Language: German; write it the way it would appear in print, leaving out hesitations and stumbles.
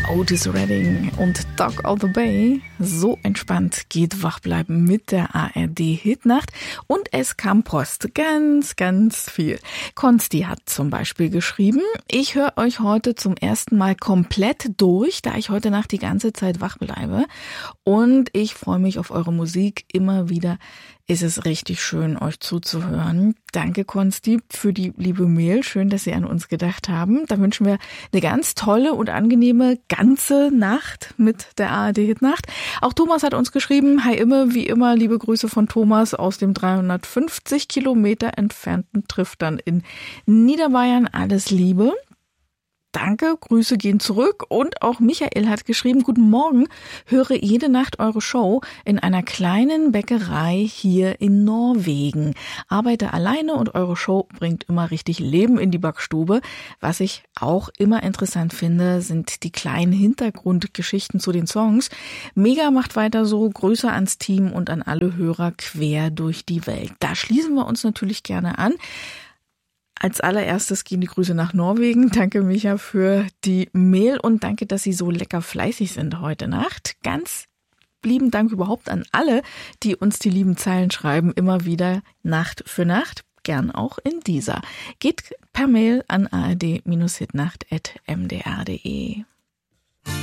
Otis Redding und Dog of the Bay. So entspannt geht Wachbleiben mit der ARD-Hitnacht. Und es kam Post. Ganz, ganz viel. Konsti hat zum Beispiel geschrieben: Ich höre euch heute zum ersten Mal komplett durch, da ich heute Nacht die ganze Zeit wach bleibe. Und ich freue mich auf eure Musik. Immer wieder ist es richtig schön, euch zuzuhören. Danke, Konsti, für die liebe Mail. Schön, dass Sie an uns gedacht haben. Da wünschen wir eine ganz tolle und angenehme ganze Nacht mit der ARD-Hitnacht. Auch Thomas hat uns geschrieben: Hi Imme, wie immer, liebe Grüße von Thomas aus dem 350 Kilometer entfernten Triftern in Niederbayern. Alles Liebe. Danke, Grüße gehen zurück. Und auch Michael hat geschrieben: Guten Morgen, höre jede Nacht eure Show in einer kleinen Bäckerei hier in Norwegen. Arbeite alleine und eure Show bringt immer richtig Leben in die Backstube. Was ich auch immer interessant finde, sind die kleinen Hintergrundgeschichten zu den Songs. Mega, macht weiter so. Grüße ans Team und an alle Hörer quer durch die Welt. Da schließen wir uns natürlich gerne an. Als allererstes gehen die Grüße nach Norwegen. Danke, Micha, für die Mail und danke, dass Sie so lecker fleißig sind heute Nacht. Ganz lieben Dank überhaupt an alle, die uns die lieben Zeilen schreiben, immer wieder Nacht für Nacht, gern auch in dieser. Geht per Mail an ard-hitnacht@mdr.de.